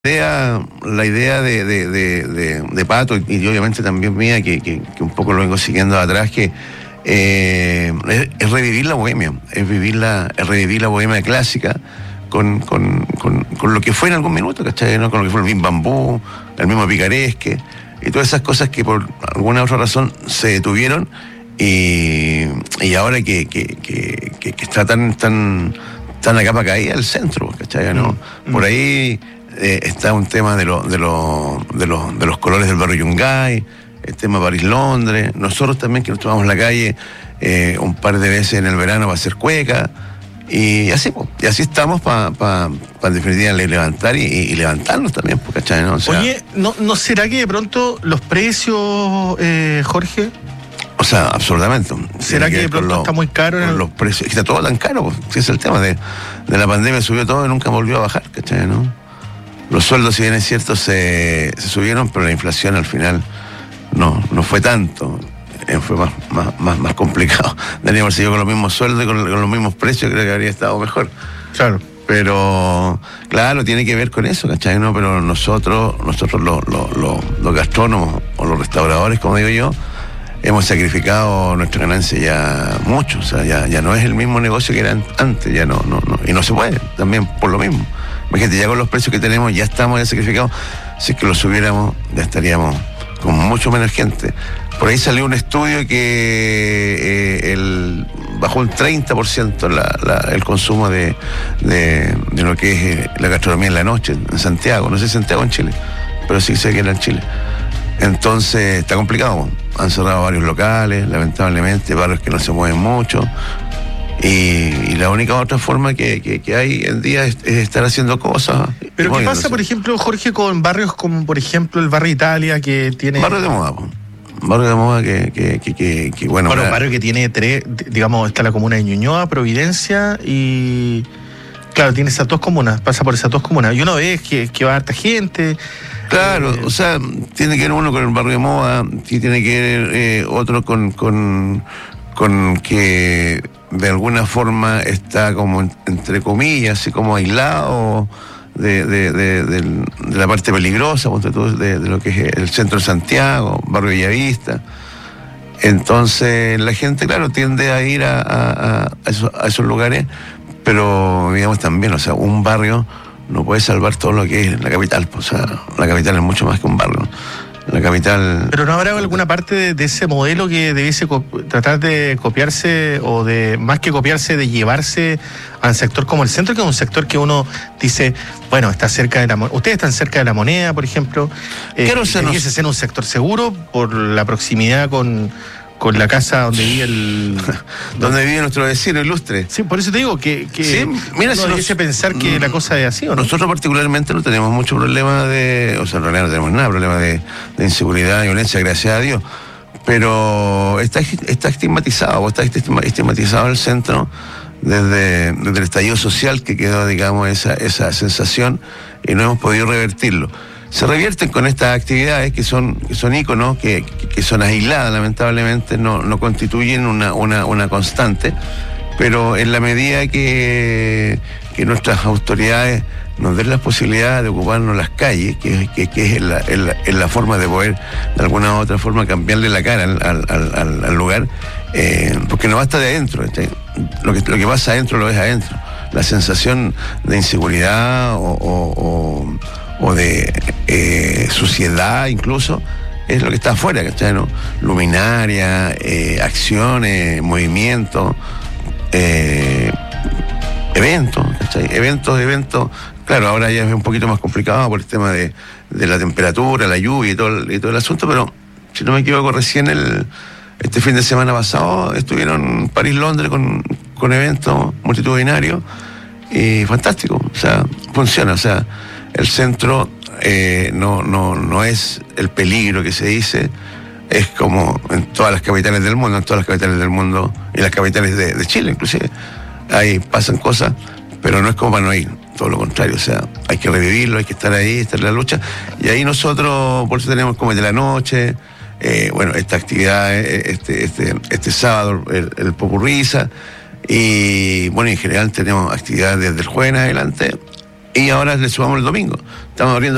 La idea de Pato y obviamente también mía, que un poco lo vengo siguiendo de atrás, que es revivir la bohemia, es revivir la bohemia clásica con lo que fue en algún minuto, ¿cachai? ¿No? Con lo que fue el Bim Bambú, el mismo Picaresque, y todas esas cosas que por alguna otra razón se detuvieron y ahora que está tan a capa caída el centro, ¿cachai? ¿No? Por ahí está un tema de los colores del barrio Yungay, el tema París-Londres, nosotros también que nos tomamos la calle un par de veces en el verano para hacer cueca, y así estamos para en definitiva levantar y levantarnos también, ¿cachai? ¿No? O sea, oye, ¿no será que de pronto los precios, Jorge? O sea, absolutamente. ¿Será que de pronto está muy caro? Los precios, está todo tan caro, si es el tema de la pandemia, subió todo y nunca volvió a bajar, ¿cachai? ¿No? Los sueldos, si bien es cierto, se subieron, pero la inflación al final no fue tanto, fue más complicado. Deberíamos seguir con los mismos sueldos y con los mismos precios, creo que habría estado mejor. Claro. Pero, claro, tiene que ver con eso, ¿cachai? ¿No? Pero nosotros los gastrónomos o los restauradores, como digo yo, hemos sacrificado nuestra ganancia ya mucho, o sea, ya no es el mismo negocio que era antes, ya no, y no se puede, también por lo mismo. Imagínate, ya con los precios que tenemos, ya estamos ya sacrificados. Si es que los subiéramos, ya estaríamos con mucho menos gente. Por ahí salió un estudio que bajó un 30% el consumo de lo que es la gastronomía en la noche, en Santiago. No sé si Santiago en Chile, pero sí sé que era en Chile. Entonces, está complicado. Han cerrado varios locales, lamentablemente, barrios que no se mueven mucho. Y la única otra forma que hay en día es estar haciendo cosas. Pero ¿qué pasa, por ejemplo, Jorge, con barrios como, por ejemplo, el barrio Italia, que tiene... Barrio de moda, que bueno... Bueno, un barrio que tiene digamos, está la comuna de Ñuñoa, Providencia y... Claro, tiene esas dos comunas, pasa por esas dos comunas. Y uno ve que va harta gente... Claro, o sea, tiene que ver uno con el barrio de moda, tiene que ver otro con que de alguna forma está como entre comillas, así como aislado de la parte peligrosa, de lo que es el centro de Santiago, barrio Bellavista. Entonces la gente, claro, tiende a ir a esos lugares, pero digamos también, o sea, un barrio no puede salvar todo lo que es la capital, o sea, la capital es mucho más que un barrio. La capital... Pero ¿no habrá alguna parte de ese modelo que debiese tratar de copiarse, o de más que copiarse, de llevarse al sector como el centro, que es un sector que uno dice, bueno, está cerca de la moneda? Ustedes están cerca de la moneda, por ejemplo. Claro, debiese ser un sector seguro por la proximidad con la casa donde vive donde vive nuestro vecino ilustre. Sí, por eso te digo que sí, mira, uno debiese pensar que la cosa es así, ¿o no? Nosotros particularmente no tenemos mucho problema o sea, en realidad no tenemos nada, problema de inseguridad y violencia, gracias a Dios. Pero está estigmatizado el centro desde el estallido social que quedó, digamos, esa sensación, y no hemos podido revertirlo. Se revierten con estas actividades que son íconos, que son aisladas, lamentablemente, no constituyen una constante, pero en la medida que nuestras autoridades nos den la posibilidad de ocuparnos las calles, que es la forma de poder, de alguna u otra forma, cambiarle la cara al lugar, porque no basta de adentro, lo que pasa adentro lo ves adentro. La sensación de inseguridad o de suciedad incluso, es lo que está afuera, ¿cachai? ¿No? Luminaria, acciones, movimientos, eventos, ¿cachai? Eventos, claro, ahora ya es un poquito más complicado por el tema de la temperatura, la lluvia y todo el asunto, pero si no me equivoco, recién este fin de semana pasado estuvieron París-Londres con eventos multitudinarios, y fantástico, o sea, funciona, o sea, el centro no es el peligro que se dice, es como en todas las capitales del mundo, y las capitales de Chile inclusive. Ahí pasan cosas, pero no es como para no ir, todo lo contrario, o sea, hay que revivirlo, hay que estar ahí, estar en la lucha, y ahí nosotros, por eso tenemos Comete la Noche, bueno, esta actividad, este sábado, el Popurriza, y bueno, en general tenemos actividades desde el jueves en adelante, y ahora le sumamos el domingo. Estamos abriendo